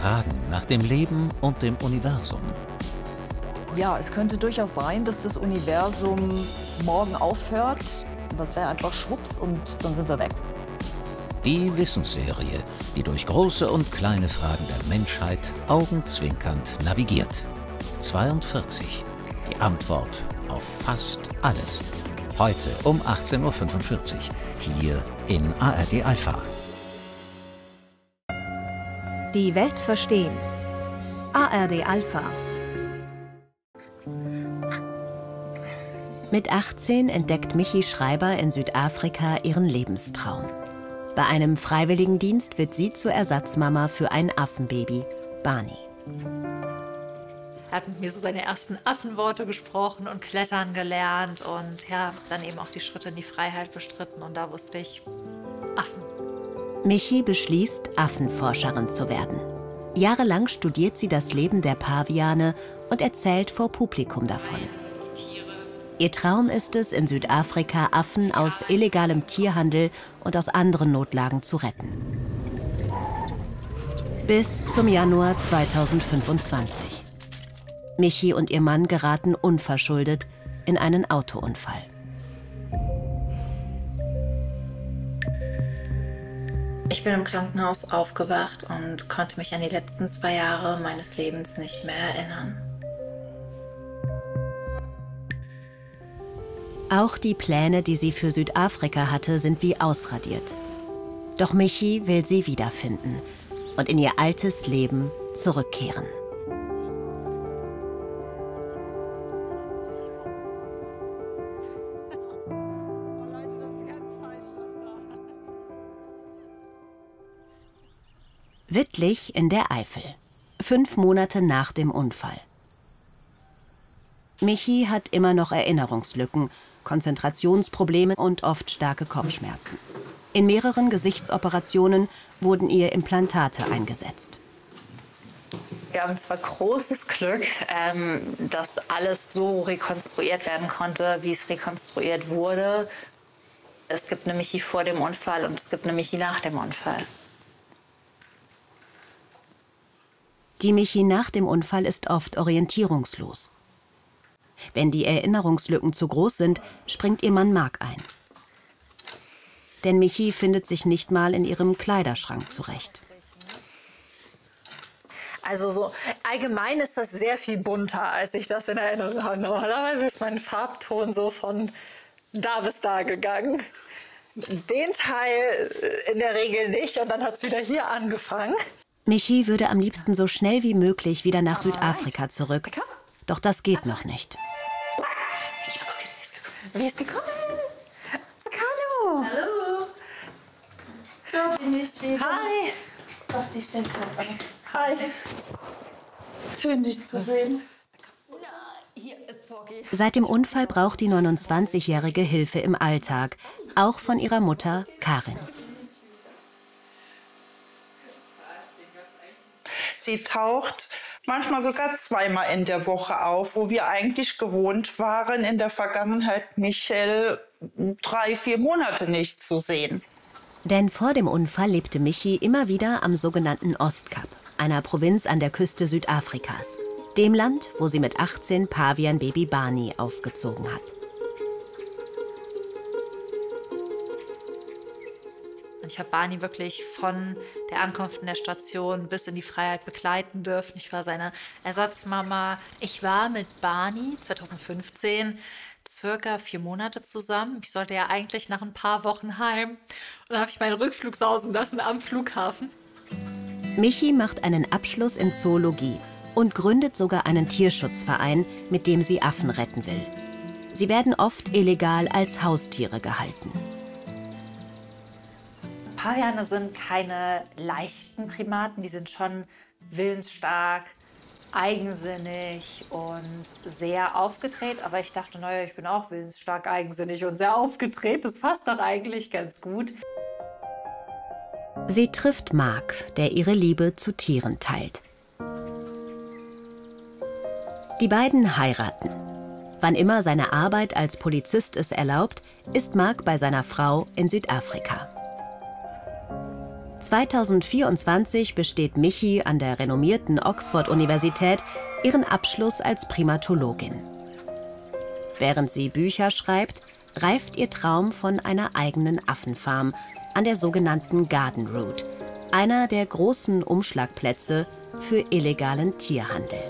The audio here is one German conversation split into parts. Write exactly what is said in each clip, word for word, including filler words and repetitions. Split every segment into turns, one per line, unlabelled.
Fragen nach dem Leben und dem Universum.
Ja, es könnte durchaus sein, dass das Universum morgen aufhört. Das wäre einfach schwupps und dann sind wir weg.
Die Wissensserie, die durch große und kleine Fragen der Menschheit augenzwinkernd navigiert. zweiundvierzig. Die Antwort auf fast alles. Heute um achtzehn Uhr fünfundvierzig. Hier in A R D Alpha.
Die Welt verstehen. A R D Alpha.
Mit achtzehn entdeckt Michi Schreiber in Südafrika ihren Lebenstraum. Bei einem Freiwilligendienst wird sie zur Ersatzmama für ein Affenbaby, Barney.
Er hat mit mir so seine ersten Affenworte gesprochen und klettern gelernt und ja, dann eben auch die Schritte in die Freiheit bestritten. Und da wusste ich, Affen.
Michi beschließt, Affenforscherin zu werden. Jahrelang studiert sie das Leben der Paviane und erzählt vor Publikum davon. Ihr Traum ist es, in Südafrika Affen aus illegalem Tierhandel und aus anderen Notlagen zu retten. Bis zum Januar zweitausendfünfundzwanzig. Michi und ihr Mann geraten unverschuldet in einen Autounfall.
Ich bin im Krankenhaus aufgewacht und konnte mich an die letzten zwei Jahre meines Lebens nicht mehr erinnern.
Auch die Pläne, die sie für Südafrika hatte, sind wie ausradiert. Doch Michi will sie wiederfinden und in ihr altes Leben zurückkehren. Wittlich in der Eifel, fünf Monate nach dem Unfall. Michi hat immer noch Erinnerungslücken, Konzentrationsprobleme und oft starke Kopfschmerzen. In mehreren Gesichtsoperationen wurden ihr Implantate eingesetzt.
Wir haben zwar großes Glück, ähm, dass alles so rekonstruiert werden konnte, wie es rekonstruiert wurde. Es gibt eine Michi vor dem Unfall und es gibt eine Michi nach dem Unfall.
Die Michi nach dem Unfall ist oft orientierungslos. Wenn die Erinnerungslücken zu groß sind, springt ihr Mann Mark ein. Denn Michi findet sich nicht mal in ihrem Kleiderschrank zurecht.
Also so allgemein ist das sehr viel bunter, als ich das in Erinnerung habe. Normalerweise ist mein Farbton so von da bis da gegangen. Den Teil in der Regel nicht und dann hat es wieder hier angefangen.
Michi würde am liebsten so schnell wie möglich wieder nach Südafrika zurück. Doch das geht noch nicht.
Wie ist gekommen? Sag hallo. Hallo.
So bin ich wieder.
Hi.
Mach dich den Kopf an.
Hi.
Schön, dich zu sehen.
Hier ist Porky.
Seit dem Unfall braucht die neunundzwanzigjährige Hilfe im Alltag, auch von ihrer Mutter Karin.
Sie taucht manchmal sogar zweimal in der Woche auf, wo wir eigentlich gewohnt waren, in der Vergangenheit Michelle drei, vier Monate nicht zu sehen.
Denn vor dem Unfall lebte Michi immer wieder am sogenannten Ostkap, einer Provinz an der Küste Südafrikas. Dem Land, wo sie mit achtzehn Pavian-Baby Barney aufgezogen hat.
Ich habe Barney wirklich von der Ankunft in der Station bis in die Freiheit begleiten dürfen. Ich war seine Ersatzmama. Ich war mit Barney zweitausendfünfzehn circa vier Monate zusammen. Ich sollte ja eigentlich nach ein paar Wochen heim. Und dann habe ich meinen Rückflug sausen lassen am Flughafen.
Michi macht einen Abschluss in Zoologie und gründet sogar einen Tierschutzverein, mit dem sie Affen retten will. Sie werden oft illegal als Haustiere gehalten.
Paviane sind keine leichten Primaten, die sind schon willensstark, eigensinnig und sehr aufgedreht. Aber ich dachte, naja, ich bin auch willensstark, eigensinnig und sehr aufgedreht. Das passt doch eigentlich ganz gut.
Sie trifft Mark, der ihre Liebe zu Tieren teilt. Die beiden heiraten. Wann immer seine Arbeit als Polizist es erlaubt, ist Mark bei seiner Frau in Südafrika. zweitausendvierundzwanzig besteht Michi an der renommierten Oxford-Universität ihren Abschluss als Primatologin. Während sie Bücher schreibt, reift ihr Traum von einer eigenen Affenfarm an der sogenannten Garden Route, einer der großen Umschlagplätze für illegalen Tierhandel.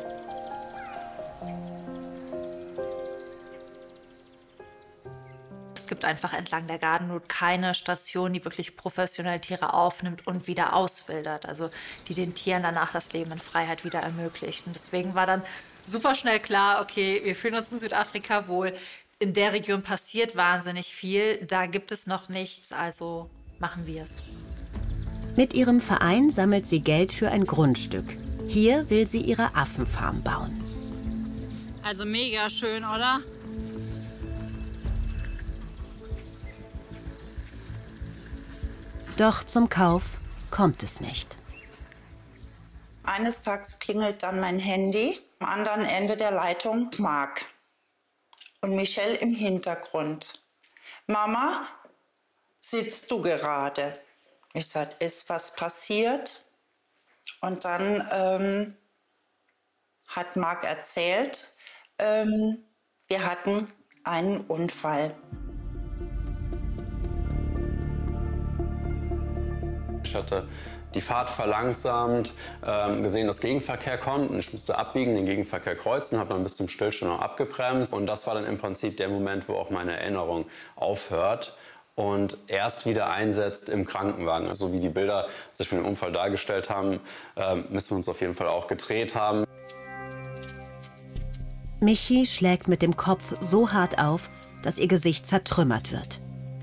Es gibt einfach entlang der Garden Route keine Station, die wirklich professionell Tiere aufnimmt und wieder auswildert. Also die den Tieren danach das Leben in Freiheit wieder ermöglicht. Und deswegen war dann super schnell klar, okay, wir fühlen uns in Südafrika wohl. In der Region passiert wahnsinnig viel. Da gibt es noch nichts, also machen wir es.
Mit ihrem Verein sammelt sie Geld für ein Grundstück. Hier will sie ihre Affenfarm bauen.
Also mega schön, oder?
Doch zum Kauf kommt es nicht.
Eines Tages klingelt dann mein Handy, am anderen Ende der Leitung Marc und Michelle im Hintergrund. Mama, sitzt du gerade? Ich sage, ist was passiert? Und dann ähm, hat Marc erzählt, ähm, wir hatten einen Unfall.
Ich hatte die Fahrt verlangsamt, ähm, gesehen, dass Gegenverkehr kommt und ich musste abbiegen, den Gegenverkehr kreuzen, habe dann bis zum Stillstand noch abgebremst und das war dann im Prinzip der Moment, wo auch meine Erinnerung aufhört und erst wieder einsetzt im Krankenwagen. Also wie die Bilder sich von dem Unfall dargestellt haben, äh, müssen wir uns auf jeden Fall auch gedreht haben.
Michi schlägt mit dem Kopf so hart auf, dass ihr Gesicht zertrümmert wird.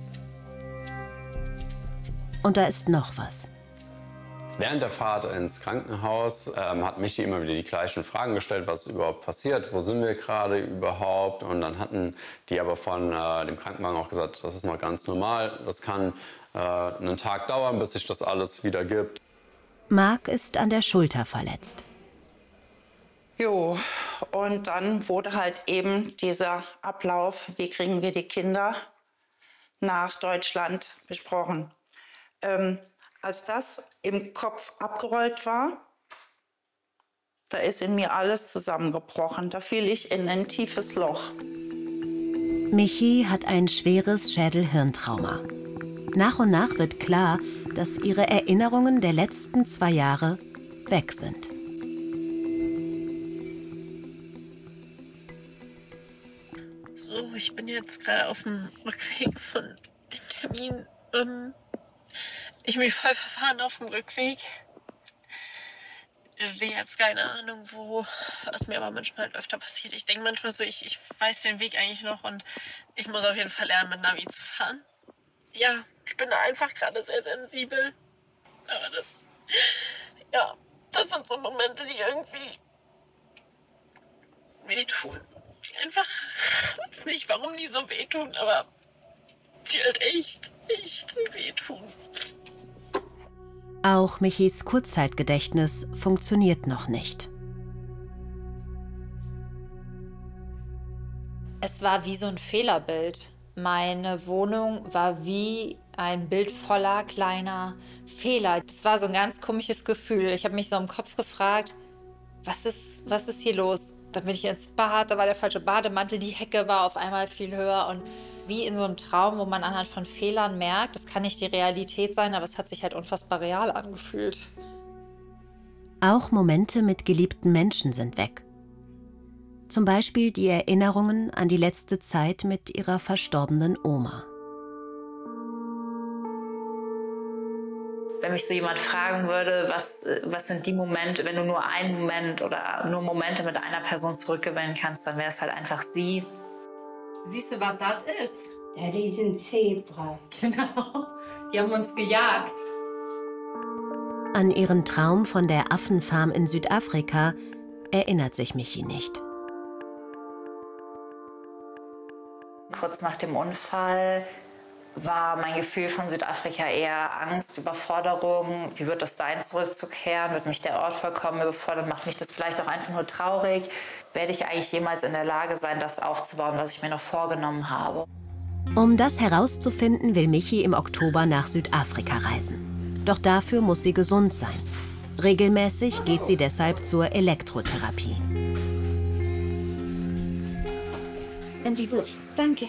Und da ist noch was.
Während der Fahrt ins Krankenhaus ähm, hat Michi immer wieder die gleichen Fragen gestellt, was überhaupt passiert, wo sind wir gerade überhaupt? Und dann hatten die aber von äh, dem Krankenwagen auch gesagt, das ist noch ganz normal, das kann äh, einen Tag dauern, bis sich das alles wieder gibt.
Marc ist an der Schulter verletzt.
Jo, und dann wurde halt eben dieser Ablauf, wie kriegen wir die Kinder nach Deutschland, besprochen. Ähm, als das im Kopf abgerollt war, da ist in mir alles zusammengebrochen. Da fiel ich in ein tiefes Loch.
Michi hat ein schweres Schädel-Hirntrauma. Nach und nach wird klar, dass ihre Erinnerungen der letzten zwei Jahre weg sind.
So, ich bin jetzt gerade auf dem Rückweg von dem Termin. Ähm Ich bin voll verfahren auf dem Rückweg. Ich sehe jetzt keine Ahnung, wo, was mir aber manchmal halt öfter passiert. Ich denke manchmal so, ich, ich weiß den Weg eigentlich noch und ich muss auf jeden Fall lernen, mit Navi zu fahren. Ja, ich bin da einfach gerade sehr sensibel. Aber das, ja, das sind so Momente, die irgendwie wehtun. Die einfach, ich weiß nicht, warum die so wehtun, aber die halt echt, echt wehtun.
Auch Michis Kurzzeitgedächtnis funktioniert noch nicht.
Es war wie so ein Fehlerbild. Meine Wohnung war wie ein Bild voller kleiner Fehler. Das war so ein ganz komisches Gefühl. Ich habe mich so im Kopf gefragt, was ist, was ist hier los? Dann bin ich ins Bad, da war der falsche Bademantel, die Hecke war auf einmal viel höher und wie in so einem Traum, wo man anhand von Fehlern merkt, das kann nicht die Realität sein, aber es hat sich halt unfassbar real angefühlt.
Auch Momente mit geliebten Menschen sind weg. Zum Beispiel die Erinnerungen an die letzte Zeit mit ihrer verstorbenen Oma.
Wenn mich so jemand fragen würde, was, was sind die Momente, wenn du nur einen Moment oder nur Momente mit einer Person zurückgewinnen kannst, dann wäre es halt einfach sie. Siehst du, was das ist?
Ja, die sind Zebra.
Genau, die haben uns gejagt.
An ihren Traum von der Affenfarm in Südafrika erinnert sich Michi nicht.
Kurz nach dem Unfall war mein Gefühl von Südafrika eher Angst, Überforderung. Wie wird das sein, zurückzukehren? Wird mich der Ort vollkommen überfordern? Macht mich das vielleicht auch einfach nur traurig? Werde ich eigentlich jemals in der Lage sein, das aufzubauen, was ich mir noch vorgenommen habe?
Um das herauszufinden, will Michi im Oktober nach Südafrika reisen. Doch dafür muss sie gesund sein. Regelmäßig geht sie deshalb zur Elektrotherapie.
Danke.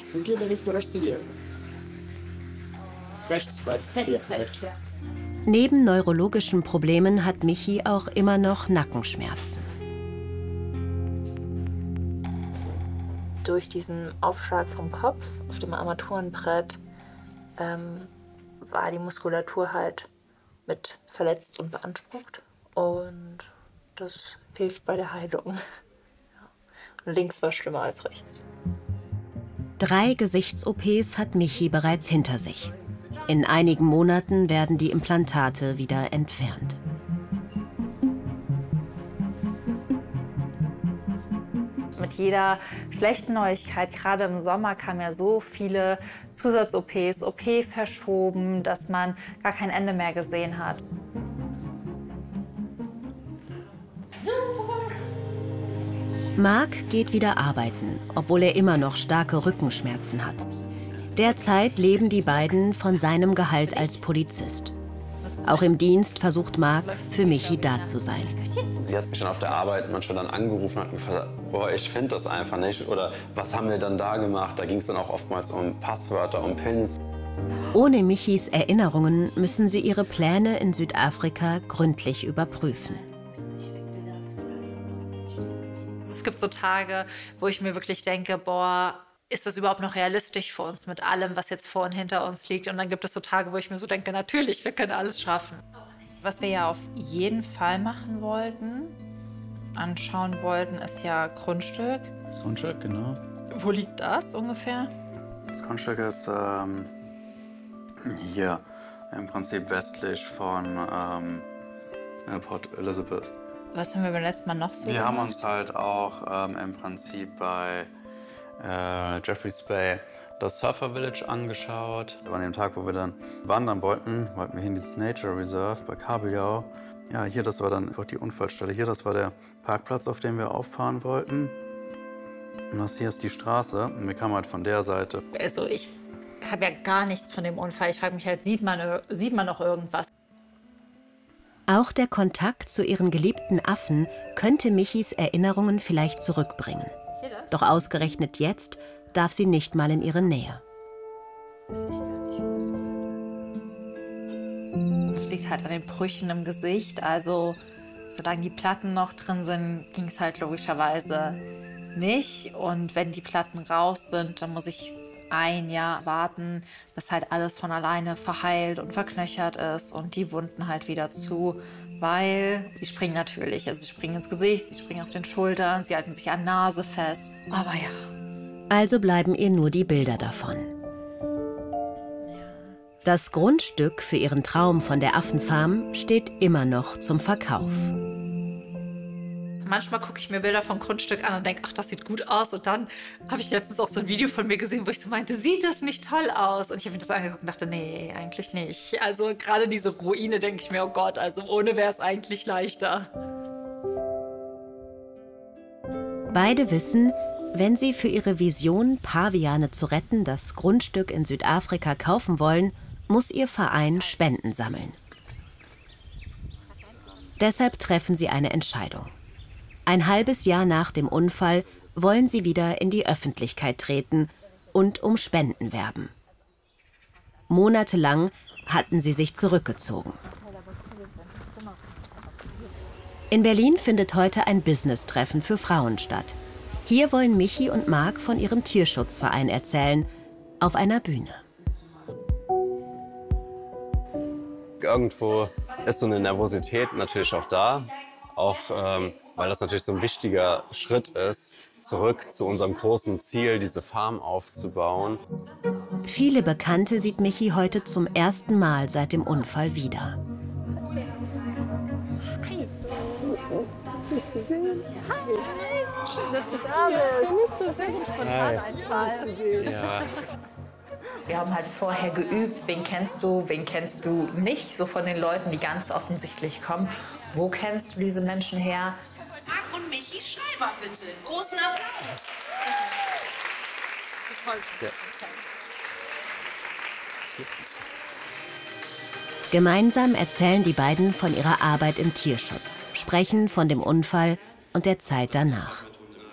Neben neurologischen Problemen hat Michi auch immer noch Nackenschmerzen.
Durch diesen Aufschlag vom Kopf auf dem Armaturenbrett ähm, war die Muskulatur halt mit verletzt und beansprucht. Und das hilft bei der Heilung. Ja. Und links war schlimmer als rechts.
Drei Gesichts-O Ps hat Michi bereits hinter sich. In einigen Monaten werden die Implantate wieder entfernt.
Mit jeder schlechten Neuigkeit, gerade im Sommer, kamen ja so viele Zusatz-O Ps, O P verschoben, dass man gar kein Ende mehr gesehen hat.
Marc geht wieder arbeiten, obwohl er immer noch starke Rückenschmerzen hat. Derzeit leben die beiden von seinem Gehalt als Polizist. Auch im Dienst versucht Marc, für Michi da zu sein.
Sie hat mich schon auf der Arbeit manchmal dann angerufen und hat gefragt, boah, ich finde das einfach nicht. Oder was haben wir dann da gemacht? Da ging es dann auch oftmals um Passwörter, um Pins.
Ohne Michis Erinnerungen müssen sie ihre Pläne in Südafrika gründlich überprüfen.
Es gibt so Tage, wo ich mir wirklich denke, boah, ist das überhaupt noch realistisch für uns mit allem, was jetzt vor und hinter uns liegt? Und dann gibt es so Tage, wo ich mir so denke, natürlich, wir können alles schaffen.
Was wir ja auf jeden Fall machen wollten, anschauen wollten, ist ja Grundstück.
Das Grundstück, genau.
Wo liegt das ungefähr?
Das Grundstück ist ähm, hier, im Prinzip westlich von ähm, Port Elizabeth.
Was haben wir beim letzten Mal noch so
Wir
gemacht?
haben uns halt auch ähm, im Prinzip bei äh, Jeffreys Bay das Surfer Village angeschaut. An dem Tag, wo wir dann wandern wollten, wollten wir hier in dieses Nature Reserve bei Kabeljau. Ja, hier, das war dann einfach die Unfallstelle. Hier, das war der Parkplatz, auf dem wir auffahren wollten. Und das hier ist die Straße. Und wir kamen halt von der Seite.
Also ich habe ja gar nichts von dem Unfall. Ich frage mich halt, sieht man, sieht man noch irgendwas?
Auch der Kontakt zu ihren geliebten Affen könnte Michis Erinnerungen vielleicht zurückbringen. Doch ausgerechnet jetzt darf sie nicht mal in ihre Nähe.
Es liegt halt an den Brüchen im Gesicht. Also solange die Platten noch drin sind, ging es halt logischerweise nicht. Und wenn die Platten raus sind, dann muss ich ein Jahr warten, bis halt alles von alleine verheilt und verknöchert ist und die Wunden halt wieder zu, weil die springen natürlich. Also sie springen ins Gesicht, sie springen auf den Schultern, sie halten sich an der Nase fest. Aber ja.
Also bleiben ihr nur die Bilder davon. Das Grundstück für ihren Traum von der Affenfarm steht immer noch zum Verkauf.
Manchmal gucke ich mir Bilder vom Grundstück an und denke, ach, das sieht gut aus. Und dann habe ich letztens auch so ein Video von mir gesehen, wo ich so meinte, sieht das nicht toll aus? Und ich habe mir das angeguckt und dachte, nee, eigentlich nicht. Also gerade diese Ruine denke ich mir, oh Gott, also ohne wäre es eigentlich leichter.
Beide wissen, wenn sie für ihre Vision, Paviane zu retten, das Grundstück in Südafrika kaufen wollen, muss ihr Verein Spenden sammeln. Deshalb treffen sie eine Entscheidung. Ein halbes Jahr nach dem Unfall wollen sie wieder in die Öffentlichkeit treten und um Spenden werben. Monatelang hatten sie sich zurückgezogen. In Berlin findet heute ein Business-Treffen für Frauen statt. Hier wollen Michi und Marc von ihrem Tierschutzverein erzählen, auf einer Bühne.
Irgendwo ist so eine Nervosität natürlich auch da, auch ähm, weil das natürlich so ein wichtiger Schritt ist, zurück zu unserem großen Ziel, diese Farm aufzubauen.
Viele Bekannte sieht Michi heute zum ersten Mal seit dem Unfall wieder.
Hi. Schön, dass du da bist. Das ist ein spontaner Einfall.
Ja.
Wir haben halt vorher geübt, wen kennst du, wen kennst du nicht, so von den Leuten, die ganz offensichtlich kommen. Wo kennst du diese Menschen her?
Marc und Michi Schreiber, bitte. Großen Applaus.
Ja.
Gemeinsam erzählen die beiden von ihrer Arbeit im Tierschutz, sprechen von dem Unfall und der Zeit danach.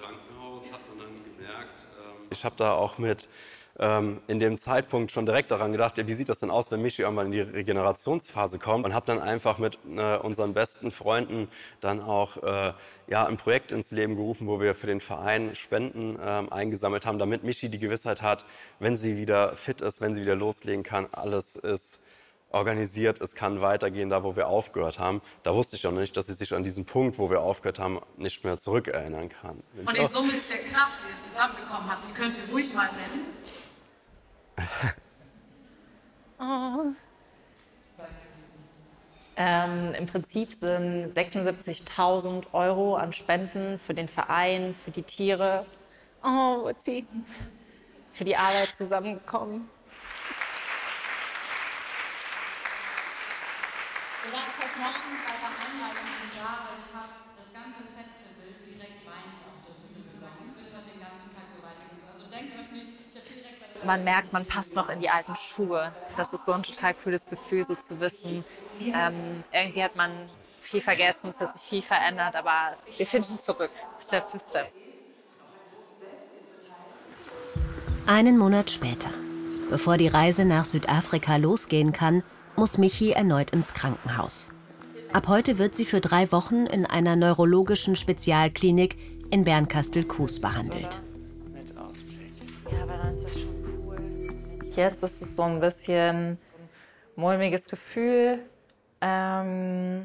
Ich habe da auch mit ähm, in dem Zeitpunkt schon direkt daran gedacht, ja, wie sieht das denn aus, wenn Michi irgendwann in die Regenerationsphase kommt, und habe dann einfach mit äh, unseren besten Freunden dann auch äh, ja, ein Projekt ins Leben gerufen, wo wir für den Verein Spenden äh, eingesammelt haben, damit Michi die Gewissheit hat, wenn sie wieder fit ist, wenn sie wieder loslegen kann, alles ist organisiert, es kann weitergehen, da wo wir aufgehört haben. Da wusste ich auch nicht, dass sie sich an diesen Punkt, wo wir aufgehört haben, nicht mehr zurückerinnern kann.
Und die Summe ist ja krass, die ihr zusammenbekommen habt. Die könnt ihr ruhig mal nennen.
Oh. Ähm, Im Prinzip sind sechsundsiebzigtausend Euro an Spenden für den Verein, für die Tiere, oh, für die Arbeit zusammengekommen.
Wir waren heute Morgen bei der Einleitung nicht da, weil ich habe das ganze Festival direkt weinend auf der Bühne gegangen. Es wird heute den ganzen Tag so weitergehen. Also denkt euch nicht, ich habe direkt bei der
Man merkt, man passt noch in die alten Schuhe. Das ist so ein total cooles Gefühl, so zu wissen. Ähm, irgendwie hat man viel vergessen, es hat sich viel verändert, aber wir finden zurück, Step für Step.
Einen Monat später, bevor die Reise nach Südafrika losgehen kann, muss Michi erneut ins Krankenhaus. Ab heute wird sie für drei Wochen in einer neurologischen Spezialklinik in Bernkastel-Kues behandelt.
Mit Ausblick. Ja, aber dann ist das schon cool. Jetzt ist es so ein bisschen mulmiges Gefühl. Ähm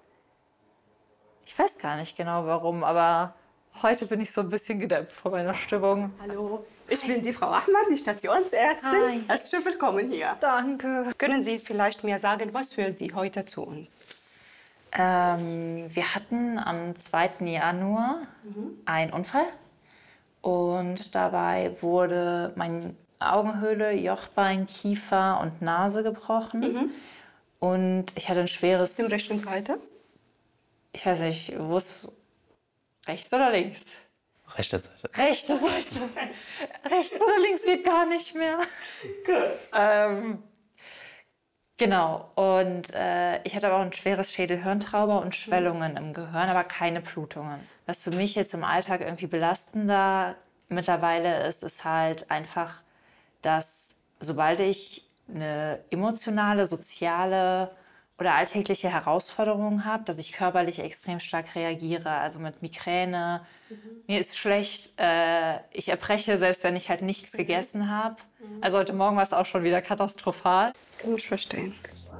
ich weiß gar nicht genau warum, aber heute bin ich so ein bisschen gedämpft von meiner Stimmung.
Hallo, ich bin die Frau Ahmad, die Stationsärztin.
Hi.
Herzlich willkommen hier.
Danke.
Können Sie vielleicht mir sagen, was führen Sie heute zu uns?
Ähm, wir hatten am zweiten Januar mhm. einen Unfall. Und dabei wurde meine Augenhöhle, Jochbein, Kiefer und Nase gebrochen. Mhm. Und ich hatte ein schweres...
Im rechten Seite?
Ich weiß nicht, wo es... Rechts oder links?
Rechte Seite.
Rechte Seite. Rechts oder links geht gar nicht mehr.
Gut.
Ähm, genau. Und äh, ich hatte aber auch ein schweres Schädelhirntrauma und Schwellungen im Gehirn, aber keine Blutungen. Was für mich jetzt im Alltag irgendwie belastender mittlerweile ist, ist halt einfach, dass sobald ich eine emotionale, soziale oder alltägliche Herausforderungen habe, dass ich körperlich extrem stark reagiere, also mit Migräne. Mhm. Mir ist schlecht, äh, ich erbreche, selbst wenn ich halt nichts mhm. gegessen habe. Mhm. Also heute Morgen war es auch schon wieder katastrophal.
Kann ich verstehen.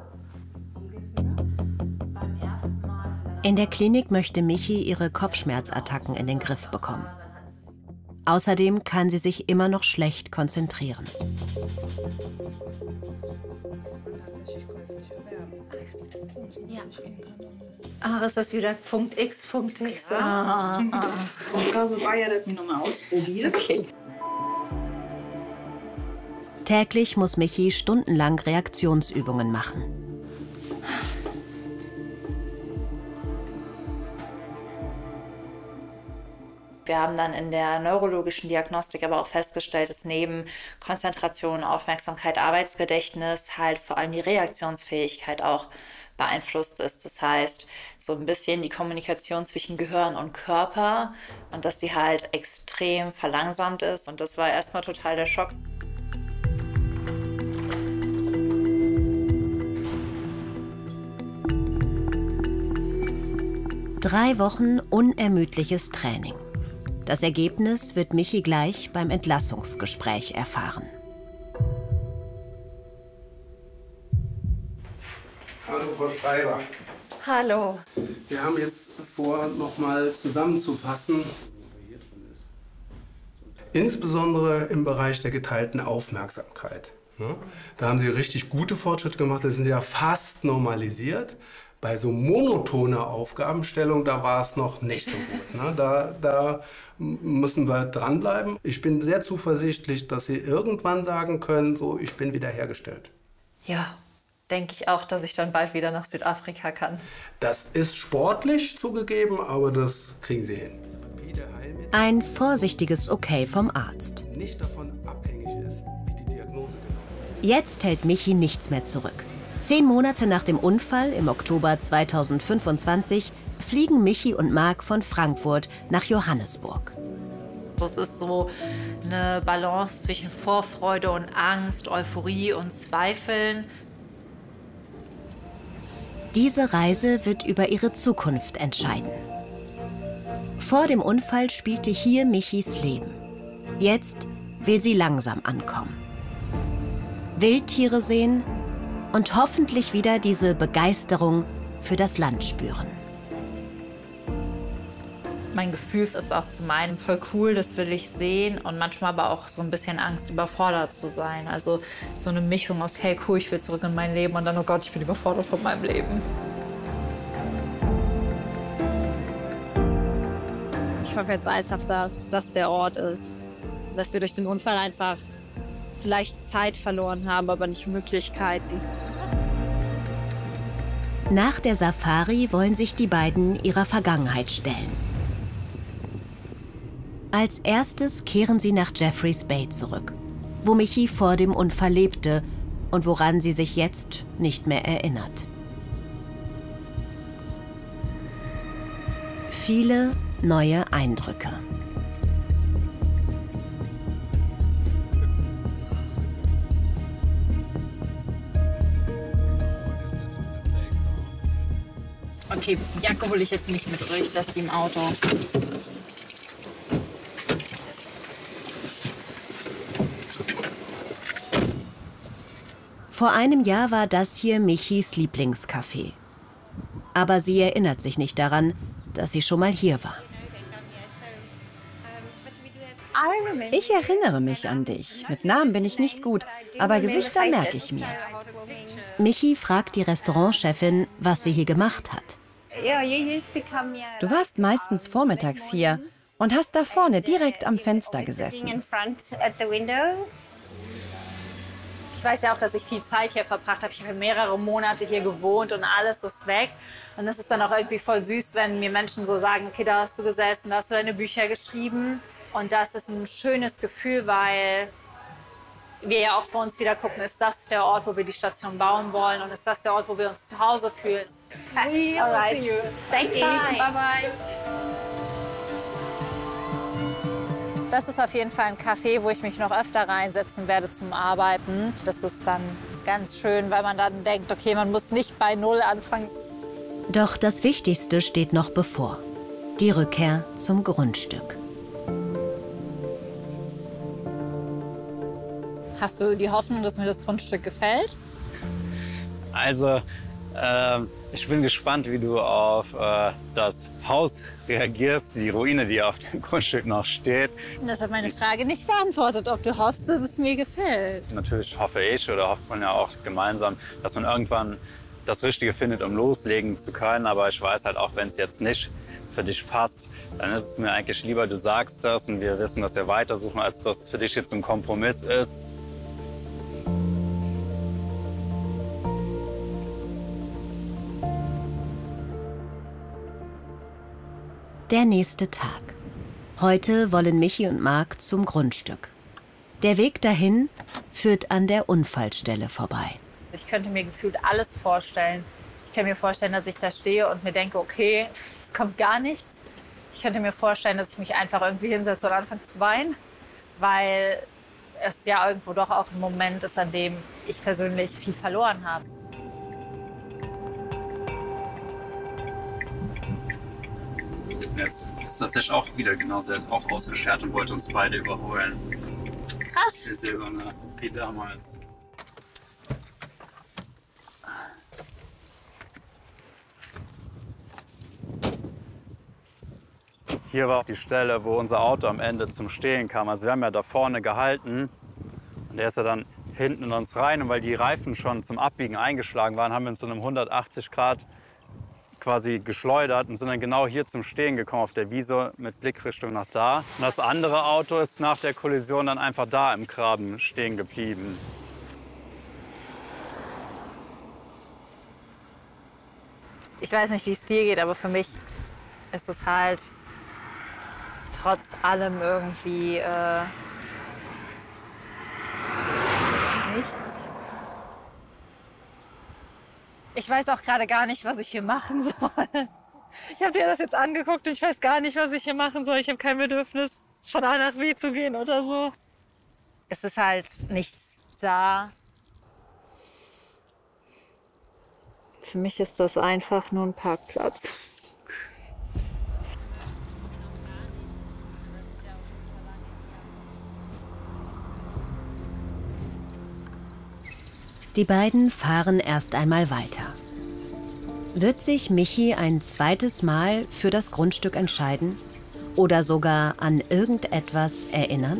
In der Klinik möchte Michi ihre Kopfschmerzattacken in den Griff bekommen. Außerdem kann sie sich immer noch schlecht konzentrieren.
Ja. Ach, ist das wieder Punkt X, Punkt X?
Ja.
Ah, ah.
Ich glaube, Bayer hat mich nochmal ausprobiert.
Okay.
Täglich muss Michi stundenlang Reaktionsübungen machen.
Wir haben dann in der neurologischen Diagnostik aber auch festgestellt, dass neben Konzentration, Aufmerksamkeit, Arbeitsgedächtnis halt vor allem die Reaktionsfähigkeit auch beeinflusst ist. Das heißt, so ein bisschen die Kommunikation zwischen Gehirn und Körper und dass die halt extrem verlangsamt ist. Und das war erstmal total der Schock.
Drei Wochen unermüdliches Training. Das Ergebnis wird Michi gleich beim Entlassungsgespräch erfahren.
Hallo, Frau Schreiber.
Hallo.
Wir haben jetzt vor, noch mal zusammenzufassen, insbesondere im Bereich der geteilten Aufmerksamkeit. Da haben Sie richtig gute Fortschritte gemacht, das sind ja fast normalisiert. Bei so monotoner Aufgabenstellung, da war es noch nicht so gut. Ne? Da, da müssen wir dranbleiben. Ich bin sehr zuversichtlich, dass Sie irgendwann sagen können, so, ich bin wiederhergestellt.
Ja, denke ich auch, dass ich dann bald wieder nach Südafrika kann.
Das ist sportlich zugegeben, aber das kriegen Sie hin.
Ein vorsichtiges Okay vom Arzt.
Nicht davon abhängig ist, wie die Diagnose genau ist.
Jetzt hält Michi nichts mehr zurück. Zehn Monate nach dem Unfall im Oktober zweitausendfünfundzwanzig fliegen Michi und Marc von Frankfurt nach Johannesburg.
Es ist so eine Balance zwischen Vorfreude und Angst, Euphorie und Zweifeln.
Diese Reise wird über ihre Zukunft entscheiden. Vor dem Unfall spielte hier Michis Leben. Jetzt will sie langsam ankommen. Wildtiere sehen und hoffentlich wieder diese Begeisterung für das Land spüren.
Mein Gefühl ist auch zum einen voll cool, das will ich sehen, und manchmal aber auch so ein bisschen Angst, überfordert zu sein. Also so eine Mischung aus, hey cool, ich will zurück in mein Leben, und dann, oh Gott, ich bin überfordert von meinem Leben.
Ich hoffe jetzt einfach, dass das der Ort ist. Dass wir durch den Unfall einfach vielleicht Zeit verloren haben, aber nicht Möglichkeiten.
Nach der Safari wollen sich die beiden ihrer Vergangenheit stellen. Als erstes kehren sie nach Jeffreys Bay zurück, wo Michi vor dem Unfall lebte und woran sie sich jetzt nicht mehr erinnert. Viele neue Eindrücke.
Okay, Jacke hole ich jetzt nicht mit, oder ich lasse die im Auto.
Vor einem Jahr war das hier Michis Lieblingscafé. Aber sie erinnert sich nicht daran, dass sie schon mal hier war.
Ich erinnere mich an dich. Mit Namen bin ich nicht gut, aber Gesichter merke ich mir.
Michi fragt die Restaurantchefin, was sie hier gemacht hat.
Du warst meistens vormittags hier und hast da vorne direkt am Fenster gesessen.
Ich weiß ja auch, dass ich viel Zeit hier verbracht habe. Ich habe mehrere Monate hier gewohnt und alles ist weg. Und es ist dann auch irgendwie voll süß, wenn mir Menschen so sagen, okay, da hast du gesessen, da hast du deine Bücher geschrieben. Und das ist ein schönes Gefühl, weil wir ja auch für uns wieder gucken, ist das der Ort, wo wir die Station bauen wollen, und ist das der Ort, wo wir uns zu Hause fühlen.
Okay. All right. See you. Thank you. Bye. Bye bye.
Das ist auf jeden Fall ein Café, wo ich mich noch öfter reinsetzen werde zum Arbeiten. Das ist dann ganz schön, weil man dann denkt, okay, man muss nicht bei Null anfangen.
Doch das Wichtigste steht noch bevor: die Rückkehr zum Grundstück.
Hast du die Hoffnung, dass mir das Grundstück gefällt?
Also, äh, ich bin gespannt, wie du auf äh, das Haus reagierst, die Ruine, die auf dem Grundstück noch steht.
Das hat meine Frage nicht beantwortet, ob du hoffst, dass es mir gefällt.
Natürlich hoffe ich, oder hofft man ja auch gemeinsam, dass man irgendwann das Richtige findet, um loslegen zu können. Aber ich weiß halt auch, wenn es jetzt nicht für dich passt, dann ist es mir eigentlich lieber, du sagst das und wir wissen, dass wir weitersuchen, als dass es für dich jetzt ein Kompromiss ist.
Der nächste Tag. Heute wollen Michi und Marc zum Grundstück. Der Weg dahin führt an der Unfallstelle vorbei.
Ich könnte mir gefühlt alles vorstellen. Ich kann mir vorstellen, dass ich da stehe und mir denke, okay, es kommt gar nichts. Ich könnte mir vorstellen, dass ich mich einfach irgendwie hinsetze und anfange zu weinen, weil es ja irgendwo doch auch ein Moment ist, an dem ich persönlich viel verloren habe.
Jetzt ist tatsächlich auch wieder genau, sie hat auch ausgeschert und wollte uns beide überholen.
Krass.
Die silberne, wie damals. Hier war auch die Stelle, wo unser Auto am Ende zum Stehen kam. Also wir haben ja da vorne gehalten und der ist ja dann hinten in uns rein. Und weil die Reifen schon zum Abbiegen eingeschlagen waren, haben wir uns in einem hundertachtzig Grad quasi geschleudert und sind dann genau hier zum Stehen gekommen auf der Wiese mit Blickrichtung nach da. Und das andere Auto ist nach der Kollision dann einfach da im Graben stehen geblieben.
Ich weiß nicht, wie es dir geht, aber für mich ist es halt trotz allem irgendwie äh, nichts. Ich weiß auch gerade gar nicht, was ich hier machen soll. Ich habe dir das jetzt angeguckt und ich weiß gar nicht, was ich hier machen soll. Ich habe kein Bedürfnis, von A nach B zu gehen oder so. Es ist halt nichts da. Für mich ist das einfach nur ein Parkplatz.
Die beiden fahren erst einmal weiter. Wird sich Michi ein zweites Mal für das Grundstück entscheiden oder sogar an irgendetwas erinnern?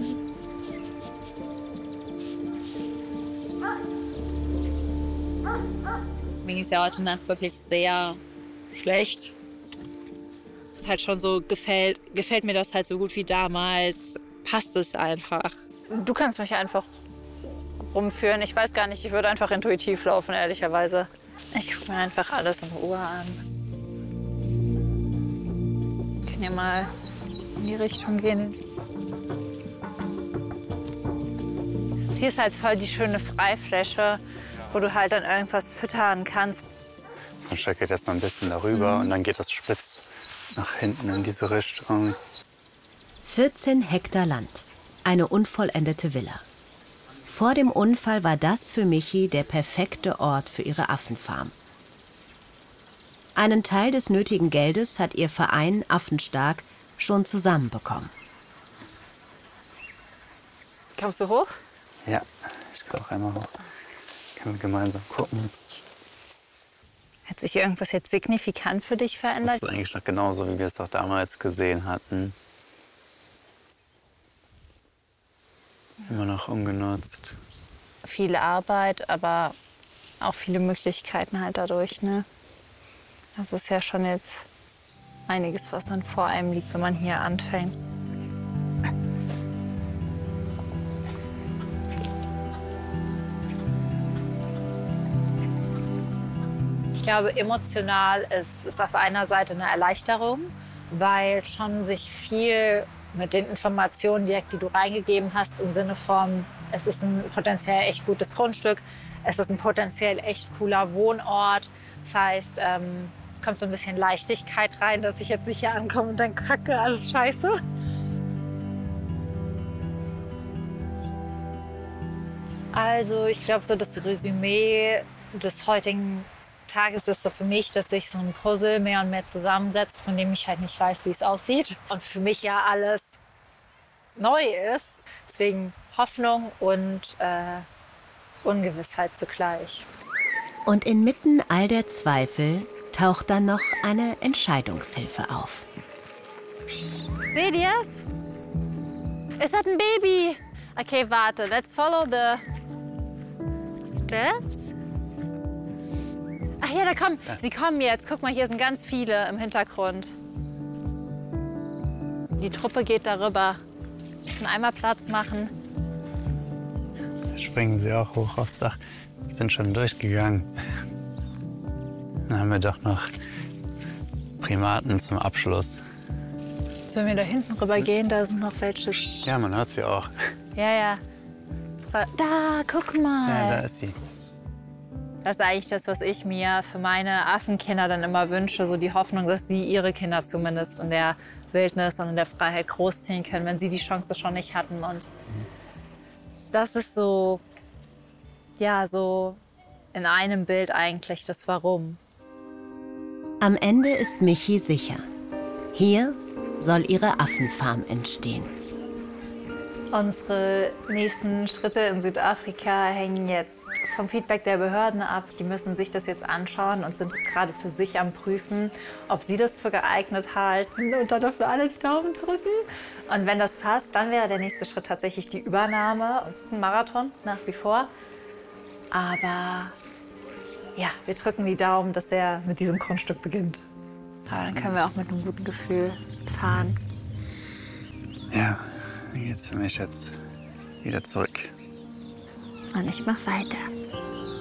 Mir ging es ja heute Nacht wirklich sehr schlecht. Es ist halt schon so, gefällt, gefällt mir das halt so gut wie damals. Passt es einfach. Du kannst mich einfach rumführen. Ich weiß gar nicht, ich würde einfach intuitiv laufen, ehrlicherweise. Ich gucke mir einfach alles in Ruhe an. Wir können ja mal in die Richtung gehen. Hier ist halt voll die schöne Freifläche, wo du halt dann irgendwas füttern kannst.
So ein Stück geht jetzt noch ein bisschen darüber
Mhm.
und dann geht das spitz nach hinten in diese Richtung.
vierzehn Hektar Land, eine unvollendete Villa. Vor dem Unfall war das für Michi der perfekte Ort für ihre Affenfarm. Einen Teil des nötigen Geldes hat ihr Verein Affenstark schon zusammenbekommen.
Kommst du hoch?
Ja, ich gehe auch einmal hoch. Können wir gemeinsam gucken.
Hat sich irgendwas jetzt signifikant für dich verändert?
Das ist eigentlich noch genauso, wie wir es auch damals gesehen hatten. Immer noch ungenutzt.
Viel Arbeit, aber auch viele Möglichkeiten halt dadurch, ne? Das ist ja schon jetzt einiges, was dann vor einem liegt, wenn man hier anfängt. Ich glaube, emotional ist es auf einer Seite eine Erleichterung, weil schon sich viel mit den Informationen direkt, die du reingegeben hast, im Sinne von, es ist ein potenziell echt gutes Grundstück, es ist ein potenziell echt cooler Wohnort. Das heißt, ähm, es kommt so ein bisschen Leichtigkeit rein, dass ich jetzt nicht hier ankomme und dann kacke, alles scheiße. Also ich glaube, so das Resümee des heutigen Tages ist so für mich, dass sich so ein Puzzle mehr und mehr zusammensetzt, von dem ich halt nicht weiß, wie es aussieht. Und für mich ja alles neu ist. Deswegen Hoffnung und äh, Ungewissheit zugleich.
Und inmitten all der Zweifel taucht dann noch eine Entscheidungshilfe auf.
Seht ihr es? Ist das ein Baby? Okay, warte. Let's follow the steps. Ach ja, da kommen. Sie kommen jetzt. Guck mal, hier sind ganz viele im Hintergrund. Die Truppe geht darüber. Und einmal Platz machen.
Da springen sie auch hoch aufs Dach. Wir sind schon durchgegangen. Dann haben wir doch noch Primaten zum Abschluss.
Sollen wir da hinten rüber gehen? Da sind noch welche.
Ja, man hört sie auch.
Ja, ja. Da, guck mal.
Ja, da ist sie.
Das ist eigentlich das, was ich mir für meine Affenkinder dann immer wünsche. So die Hoffnung, dass sie ihre Kinder zumindest in der Wildnis und in der Freiheit großziehen können, wenn sie die Chance schon nicht hatten. Und das ist so, ja, so in einem Bild eigentlich das Warum.
Am Ende ist Michi sicher. Hier soll ihre Affenfarm entstehen.
Unsere nächsten Schritte in Südafrika hängen jetzt vom Feedback der Behörden ab. Die müssen sich das jetzt anschauen und sind es gerade für sich am Prüfen, ob sie das für geeignet halten. Und da dürfen alle die Daumen drücken. Und wenn das passt, dann wäre der nächste Schritt tatsächlich die Übernahme. Es ist ein Marathon, nach wie vor. Aber ja, wir drücken die Daumen, dass er mit diesem Grundstück beginnt. Aber dann können wir auch mit einem guten Gefühl fahren.
Ja, dann geht's für mich jetzt wieder zurück.
Und ich mach weiter.